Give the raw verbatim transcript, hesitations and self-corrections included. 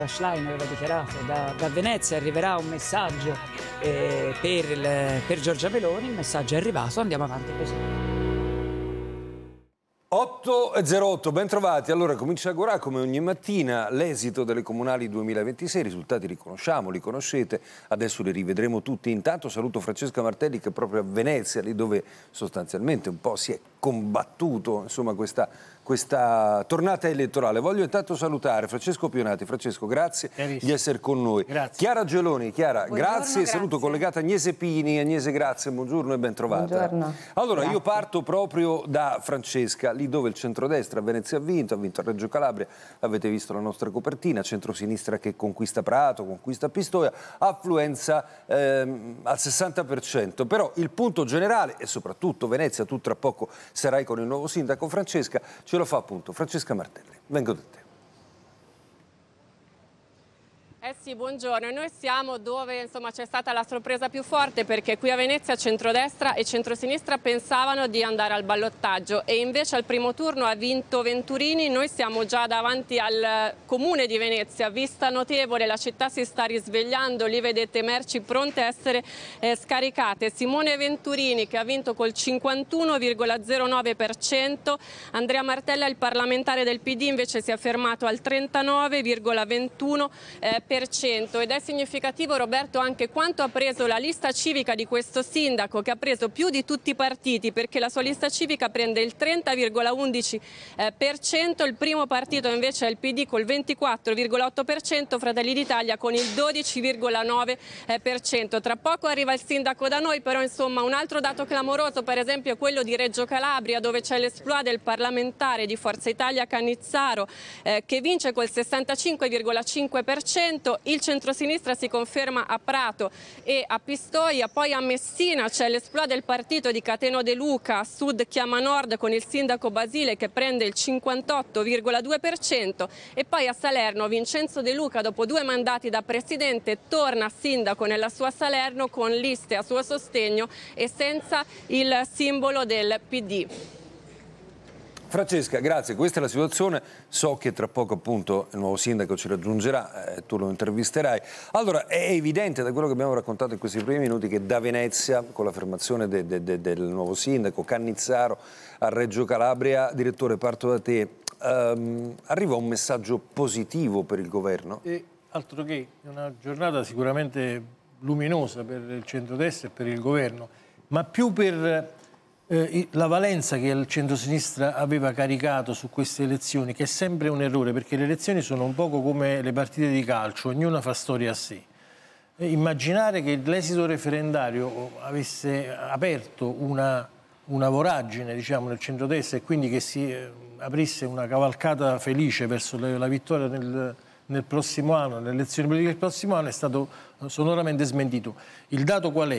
Schlein aveva dichiarato da, da Venezia arriverà un messaggio eh, per, il, per Giorgia Meloni, il messaggio è arrivato, andiamo avanti così. otto e zero otto, ben trovati. Allora comincia Agorà come ogni mattina, l'esito delle comunali duemilaventisei, i risultati li conosciamo, li conoscete, adesso li rivedremo tutti. Intanto saluto Francesca Martelli che è proprio a Venezia, lì dove sostanzialmente un po' si è combattuto insomma questa, questa tornata elettorale. Voglio intanto salutare Francesco Pionati. Francesco, grazie Carissimo. di essere con noi. Grazie. Chiara Geloni, Chiara, Buongiorno, grazie. grazie. Saluto collegata Agnese Pini. Agnese, grazie, buongiorno e ben trovata. Buongiorno. Allora, Grazie. io parto proprio da Francesca, lì dove il centrodestra a Venezia ha vinto, ha vinto a Reggio Calabria, avete visto la nostra copertina, centrosinistra che conquista Prato, conquista Pistoia, affluenza ehm, al sessanta per cento, però il punto generale, e soprattutto Venezia, tu tra poco sarai con il nuovo sindaco Francesca, ce lo fa appunto Francesca Martelli. Vengo da te. Eh sì, buongiorno. Noi siamo dove insomma c'è stata la sorpresa più forte, perché qui a Venezia centrodestra e centrosinistra pensavano di andare al ballottaggio e invece al primo turno ha vinto Venturini. Noi siamo già davanti al comune di Venezia, vista notevole, la città si sta risvegliando, lì vedete merci pronte a essere eh, scaricate. Simone Venturini che ha vinto col cinquantuno virgola zero nove per cento, Andrea Martella, il parlamentare del P D, invece si è fermato al trentanove virgola ventuno per cento. Per cento. Ed è significativo, Roberto, anche quanto ha preso la lista civica di questo sindaco, che ha preso più di tutti i partiti, perché la sua lista civica prende il trenta virgola undici per cento, il primo partito invece è il P D col ventiquattro virgola otto per cento, Fratelli d'Italia con il dodici virgola nove per cento. Tra poco arriva il sindaco da noi, però insomma un altro dato clamoroso per esempio è quello di Reggio Calabria, dove c'è l'esploit del parlamentare di Forza Italia Cannizzaro eh, che vince col sessantacinque virgola cinque per cento. Il centrosinistra si conferma a Prato e a Pistoia, poi a Messina c'è l'esploit del partito di Cateno De Luca, a Sud chiama Nord con il sindaco Basile che prende il cinquantotto virgola due per cento e poi a Salerno Vincenzo De Luca, dopo due mandati da presidente, torna sindaco nella sua Salerno con liste a suo sostegno e senza il simbolo del P D. Francesca, grazie. Questa è la situazione. So che tra poco appunto il nuovo sindaco ci raggiungerà, eh, tu lo intervisterai. Allora, è evidente da quello che abbiamo raccontato in questi primi minuti che da Venezia, con l'affermazione de, de, de, del nuovo sindaco Cannizzaro a Reggio Calabria, direttore, parto da te, ehm, arriva un messaggio positivo per il governo? E altro che una giornata sicuramente luminosa per il centrodestra e per il governo, ma più per Eh, la valenza che il centrosinistra aveva caricato su queste elezioni, che è sempre un errore, perché le elezioni sono un poco come le partite di calcio, ognuna fa storia a sé. E immaginare che l'esito referendario avesse aperto una, una voragine, diciamo, nel centrodestra e quindi che si eh, aprisse una cavalcata felice verso le, la vittoria nel, nel prossimo anno, nelle elezioni politiche del prossimo anno, è stato sonoramente smentito. Il dato qual è?